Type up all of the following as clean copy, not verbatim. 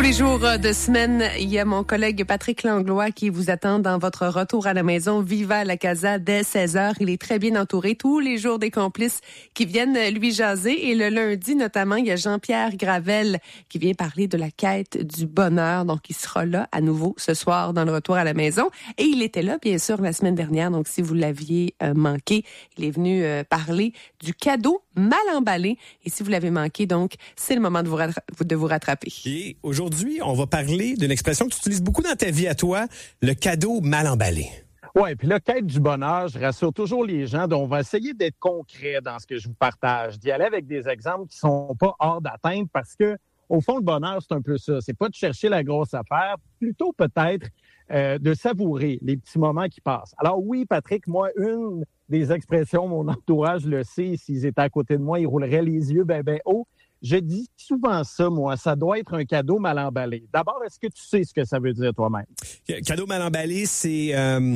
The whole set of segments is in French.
les jours de semaine, il y a mon collègue Patrick Langlois qui vous attend dans votre retour à la maison Viva la Casa dès 16h. Il est très bien entouré. Tous les jours, des complices qui viennent lui jaser. Et le lundi, notamment, il y a Jean-Pierre Gravel qui vient parler de la quête du bonheur. Donc, il sera là à nouveau ce soir dans le retour à la maison. Et il était là, bien sûr, la semaine dernière. Donc, si vous l'aviez manqué, il est venu parler du cadeau mal emballé. Et si vous l'avez manqué, donc, c'est le moment de vous rattraper. Et aujourd'hui, on va parler d'une expression que tu utilises beaucoup dans ta vie à toi, le cadeau mal emballé. Oui, puis la quête du bonheur, je rassure toujours les gens. Donc, on va essayer d'être concret dans ce que je vous partage, d'y aller avec des exemples qui sont pas hors d'atteinte parce que, au fond, le bonheur, c'est un peu ça. C'est pas de chercher la grosse affaire, plutôt peut-être de savourer les petits moments qui passent. Alors oui, Patrick, moi, une des expressions, mon entourage le sait, s'ils étaient à côté de moi, ils rouleraient les yeux ben haut. Je dis souvent ça, moi, ça doit être un cadeau mal emballé. D'abord, est-ce que tu sais ce que ça veut dire toi-même? Cadeau mal emballé, c'est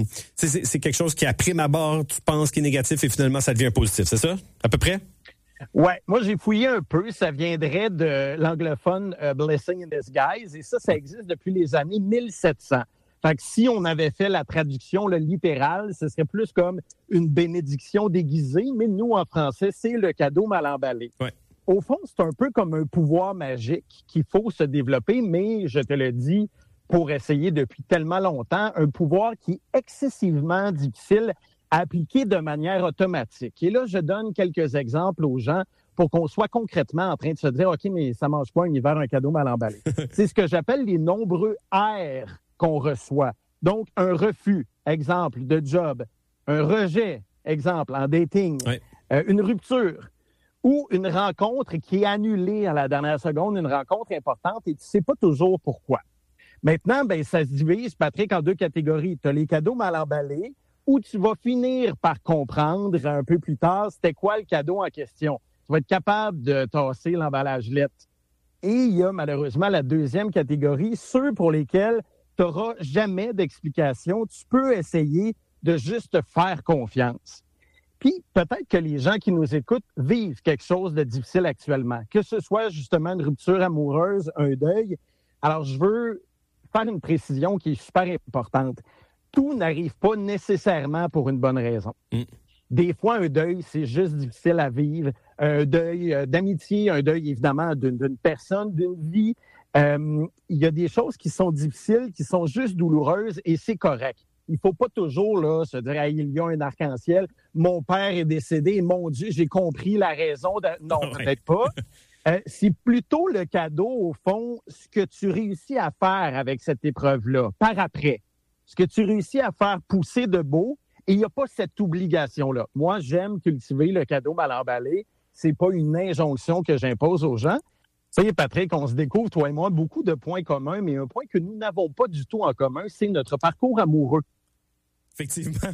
quelque chose qui, à prime abord, tu penses qu'il est négatif et finalement, ça devient positif, c'est ça? À peu près? Ouais, moi j'ai fouillé un peu, ça viendrait de l'anglophone Blessing in Disguise, et ça existe depuis les années 1700. Fait que si on avait fait la traduction littérale, ce serait plus comme une bénédiction déguisée, mais nous, en français, c'est le cadeau mal emballé. Ouais. Au fond, c'est un peu comme un pouvoir magique qu'il faut se développer, mais je te le dis, pour essayer depuis tellement longtemps, un pouvoir qui est excessivement difficile à appliquer de manière automatique. Et là, je donne quelques exemples aux gens pour qu'on soit concrètement en train de se dire, OK, mais ça mange pas un hiver un cadeau mal emballé. C'est ce que j'appelle les nombreux R qu'on reçoit. Donc, un refus, exemple, de job, un rejet, exemple, en dating, ouais. Une rupture, ou une rencontre qui est annulée à la dernière seconde, une rencontre importante, et tu sais pas toujours pourquoi. Maintenant, ça se divise, Patrick, en deux catégories. Tu as les cadeaux mal emballés, où tu vas finir par comprendre un peu plus tard c'était quoi le cadeau en question. Tu vas être capable de tasser l'emballage lettre. Et il y a malheureusement la deuxième catégorie, ceux pour lesquels tu n'auras jamais d'explication. Tu peux essayer de juste faire confiance. Puis, peut-être que les gens qui nous écoutent vivent quelque chose de difficile actuellement, que ce soit justement une rupture amoureuse, un deuil. Alors, je veux faire une précision qui est super importante. Tout n'arrive pas nécessairement pour une bonne raison. Des fois, un deuil, c'est juste difficile à vivre. Un deuil d'amitié, un deuil, évidemment, d'une personne, d'une vie. Il y a des choses qui sont difficiles, qui sont juste douloureuses, et c'est correct. Il faut pas toujours se dire hey, il y a un arc-en-ciel, mon père est décédé, mon Dieu, j'ai compris la raison. Non, peut-être pas. C'est plutôt le cadeau, au fond, ce que tu réussis à faire avec cette épreuve-là, par après. Ce que tu réussis à faire pousser de beau, et il n'y a pas cette obligation-là. Moi, j'aime cultiver le cadeau mal emballé. C'est pas une injonction que j'impose aux gens. Tu sais, Patrick, on se découvre, toi et moi, beaucoup de points communs, mais un point que nous n'avons pas du tout en commun, c'est notre parcours amoureux. Effectivement.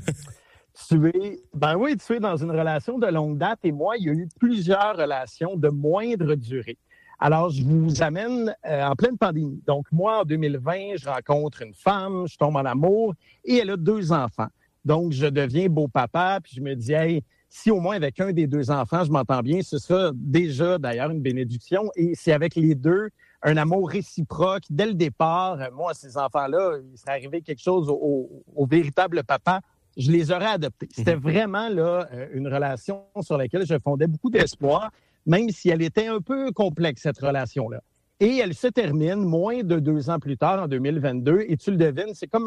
Tu es dans une relation de longue date, et moi, il y a eu plusieurs relations de moindre durée. Alors, je vous amène en pleine pandémie. Donc, moi, en 2020, je rencontre une femme, je tombe en amour, et elle a 2 enfants. Donc, je deviens beau papa, puis je me dis, hey, si au moins avec un des 2 enfants, je m'entends bien, ce sera déjà d'ailleurs une bénédiction. Et c'est avec les deux, un amour réciproque. Dès le départ, moi, ces enfants-là, il serait arrivé quelque chose au véritable papa, je les aurais adoptés. C'était vraiment une relation sur laquelle je fondais beaucoup d'espoir, même si elle était un peu complexe, cette relation-là. Et elle se termine moins de 2 ans plus tard, en 2022, et tu le devines, c'est comme